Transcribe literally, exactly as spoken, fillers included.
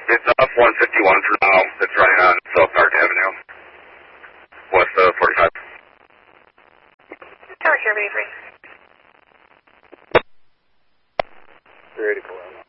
It's off one fifty-one for now. It's running on South Park Avenue, west of forty-five. Tower Sherman three. Ready to go out.